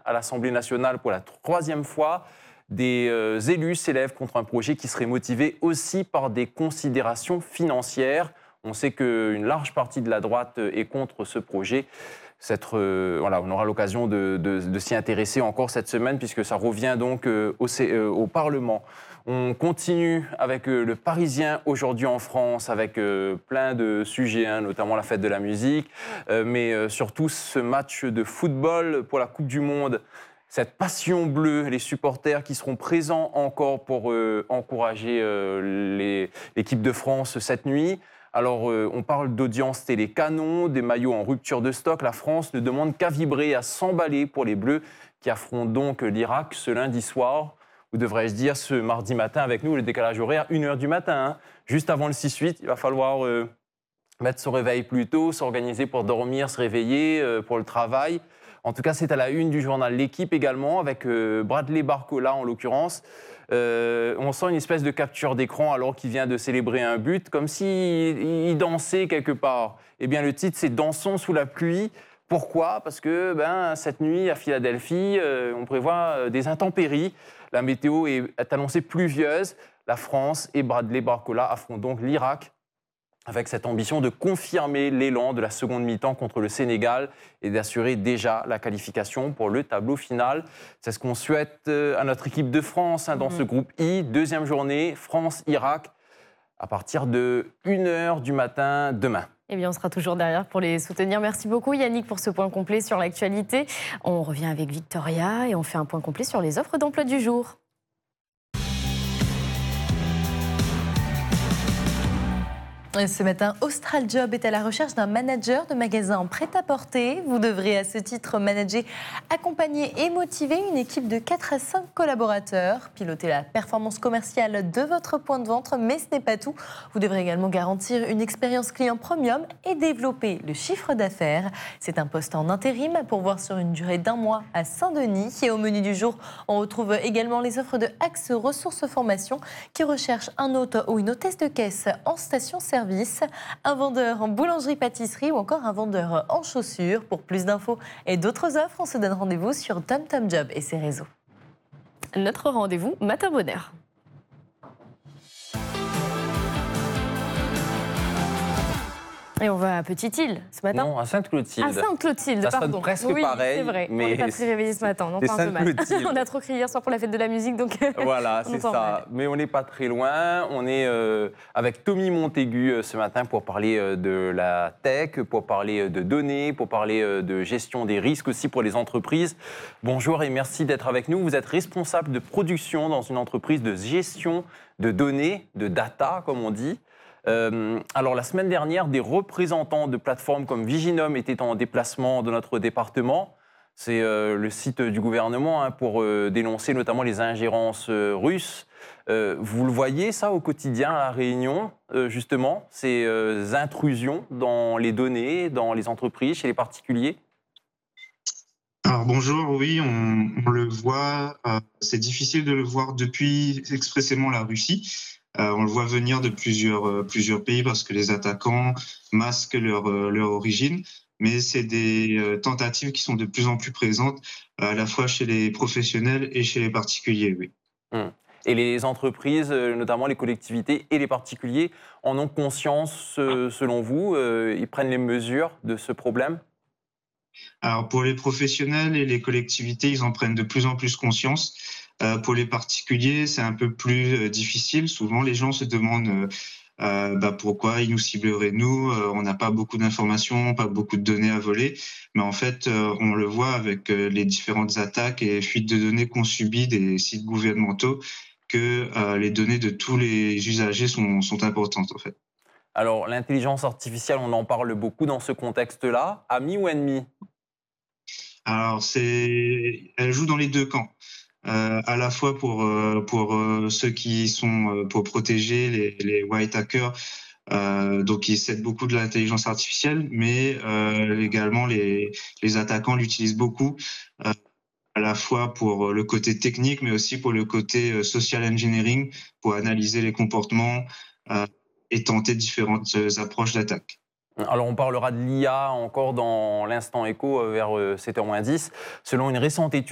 à l'Assemblée nationale pour la 3e fois. Des élus s'élèvent contre un projet qui serait motivé aussi par des considérations financières. On sait qu'une large partie de la droite est contre ce projet. On aura l'occasion de s'y intéresser encore cette semaine puisque ça revient donc au Parlement. On continue avec le Parisien aujourd'hui en France avec plein de sujets, notamment la fête de la musique, mais surtout ce match de football pour la Coupe du Monde. Cette passion bleue, les supporters qui seront présents encore pour encourager l'équipe de France cette nuit. Alors, on parle d'audience télé canon, des maillots en rupture de stock. La France ne demande qu'à vibrer et à s'emballer pour les Bleus qui affrontent donc l'Irak ce lundi soir. Ou devrais-je dire ce mardi matin avec nous, le décalage horaire, 1h du matin. Juste avant le 6-8, il va falloir mettre son réveil plus tôt, s'organiser pour dormir, se réveiller, pour le travail. En tout cas, c'est à la une du journal L'Équipe également, avec Bradley Barcola en l'occurrence. On sent une espèce de capture d'écran alors qu'il vient de célébrer un but, comme s'il dansait quelque part. Eh bien, le titre, c'est « Dansons sous la pluie ». Pourquoi ? Parce que cette nuit, à Philadelphie, on prévoit des intempéries. La météo est annoncée pluvieuse. La France et Bradley Barcola affrontent donc l'Irak, avec cette ambition de confirmer l'élan de la seconde mi-temps contre le Sénégal et d'assurer déjà la qualification pour le tableau final. C'est ce qu'on souhaite à notre équipe de France dans ce groupe I. Deuxième journée, France-Irak, à partir de 1h du matin demain. Eh bien, on sera toujours derrière pour les soutenir. Merci beaucoup Yannick pour ce point complet sur l'actualité. On revient avec Victoria et on fait un point complet sur les offres d'emploi du jour. Ce matin, Austral Job est à la recherche d'un manager de magasin en prêt-à-porter. Vous devrez à ce titre manager, accompagner et motiver une équipe de 4 à 5 collaborateurs, piloter la performance commerciale de votre point de vente, mais ce n'est pas tout. Vous devrez également garantir une expérience client premium et développer le chiffre d'affaires. C'est un poste en intérim pour voir sur une durée d'1 mois à Saint-Denis. Et au menu du jour, on retrouve également les offres de Axe Ressources Formation qui recherche un hôte ou une hôtesse de caisse en station-service, un vendeur en boulangerie-pâtisserie ou encore un vendeur en chaussures. Pour plus d'infos et d'autres offres, on se donne rendez-vous sur TomTom Job et ses réseaux. Notre rendez-vous Matin Bonheur. Et on va à Petite-Île ce matin. Non, à Sainte-Clotilde. À Sainte-Clotilde, ça pardon. sonne presque oui, pareil. C'est vrai, mais on n'est pas très réveillés ce matin, on entend un peu mal. On a trop crié hier soir pour la fête de la musique, donc voilà, c'est ça. Mal. Mais on n'est pas très loin. On est avec Tommy Montaigu ce matin pour parler de la tech, pour parler de données, pour parler de gestion des risques aussi pour les entreprises. Bonjour et merci d'être avec nous. Vous êtes responsable de production dans une entreprise de gestion de données, de data, comme on dit. Alors la semaine dernière, des représentants de plateformes comme Viginum étaient en déplacement dans notre département. C'est le site du gouvernement pour dénoncer notamment les ingérences russes. Vous le voyez ça au quotidien à La Réunion, justement, ces intrusions dans les données, dans les entreprises, chez les particuliers? Alors bonjour, oui, on le voit. C'est difficile de le voir depuis expressément la Russie. On le voit venir de plusieurs pays parce que les attaquants masquent leur origine, mais c'est des tentatives qui sont de plus en plus présentes, à la fois chez les professionnels et chez les particuliers, oui. Et les entreprises, notamment les collectivités et les particuliers, en ont conscience, selon vous? Ils prennent les mesures de ce problème? Alors pour les professionnels et les collectivités, ils en prennent de plus en plus conscience. Pour les particuliers, c'est un peu plus difficile. Souvent, les gens se demandent pourquoi ils nous cibleraient, nous. On n'a pas beaucoup d'informations, pas beaucoup de données à voler. Mais en fait, on le voit avec les différentes attaques et fuites de données qu'ont subies des sites gouvernementaux, que les données de tous les usagers sont importantes, en fait. Alors, l'intelligence artificielle, on en parle beaucoup dans ce contexte-là. Ami ou ennemi? Alors, elle joue dans les deux camps. À la fois pour ceux qui sont pour protéger les white hackers, donc ils cèdent beaucoup de l'intelligence artificielle, mais également les attaquants l'utilisent beaucoup, à la fois pour le côté technique, mais aussi pour le côté social engineering, pour analyser les comportements et tenter différentes approches d'attaque. Alors on parlera de l'IA encore dans l'instant écho vers 7h moins 10. Selon une récente étude